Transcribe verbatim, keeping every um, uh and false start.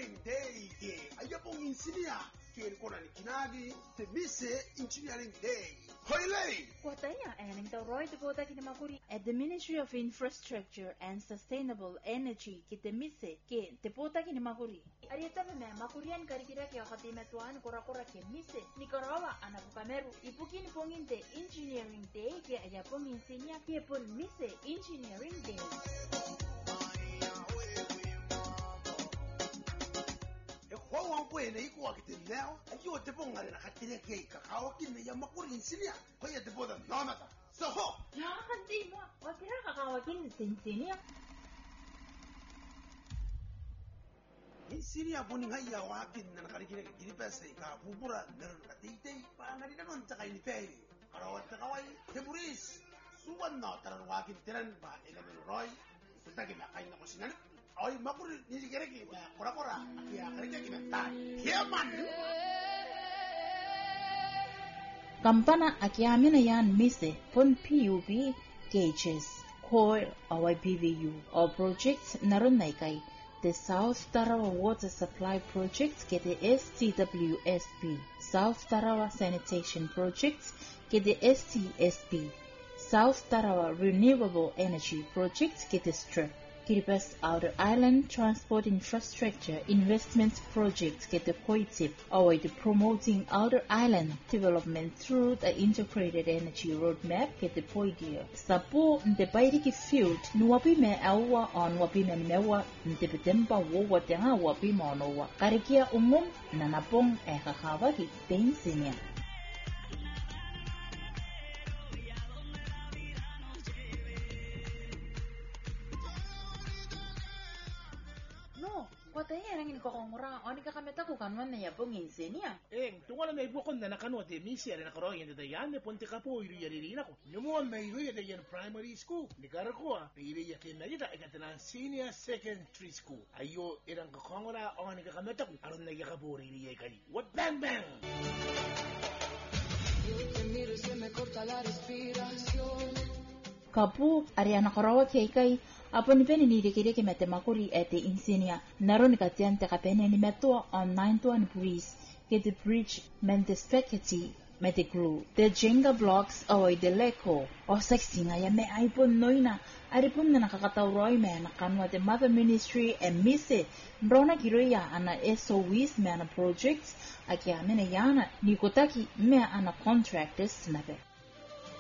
Engineering Day ke ayapong insinia ke kona ni kinagi te mise Engineering Day. Hoyle! Kwataya aning tawroy te pota kinamakuri at the Ministry of Infrastructure and Sustainable Energy ke te mise ke te pota kinamakuri. Arieta me makurian karikira ke akati metuan kora-kora ke mise Nicaragua anapukameru ipukin ponginte Engineering Day ke ayapong insinia ke pon mise Engineering Day. Huwag po eh, naikuha kita now. Ayo, te po nga rin nakatira kay kakao kin na yung makurin siya. Kaya te po na namata. So ho! Nakakandi mo. Watira kakawakin sinsinia. Insinia po ning hayaw akin na nakarikina kay kinipes ay kakapupura na rin nakatitay pa nga rin naman sa kayo ni Pei. Karawat na kaway, te buris. Suwan na taran wakin tiran ba ilan ng Roy. Kita kinakain na ko sinan. Ay, makuri niligere ki na kora-kora. Kaya karika kinantan. Hiyaman! Kampana akiamina yan mise pon P U B gauges core away P V U or projects naron na ikay the South Tarawa Water Supply Project ke the S T W S P, South Tarawa Sanitation Project ke the S T S P, South Tarawa Renewable Energy Project ke the S T R I P. Kiribati Outer Island Transport Infrastructure Investments Project get the Koitip, or the Promoting Outer Island Development through the Integrated Energy Roadmap get the Poidia. Sapo the Baidiki Field, Nuapi me awa on Wapi me mewa, the Petempa Wawa Tenga Wapi Monowa, Karikia Umum, Nanapong Ehawaki, Painsinia. No, kwataya nangin ko kong mura, o ni kakameta ko kanwan na yapong insinia. Eh, tungan na ibukon na nakano at emisi at nakaroon yung dadayan, ni punti ka po, ilu yaririna ko. Numuan na ilu yadayan primary school. Ni karo ko ha, pili yakin na yita, ikatanan senior secondary school. Ayo, irang kakongora, o ni kakameta ko, aron na yakabo, rili yakani. What bang bang! Kapu, Ariana Karawa Kekai, upon Venini de Kireke Metamakuri at the Insignia, Naronica Tiante Capene Meto on nine to one breeze, get the bridge Mendespecati, Meticlu, the Jenga blocks or the Leco, or sexting I am I put noina, I repun the Nakata Roy man, Kanwa the Mother Ministry and Misse, Brona Kiroya and a S O E's man projects, Akiamene Yana, Nikotaki, me and a contractors snapper.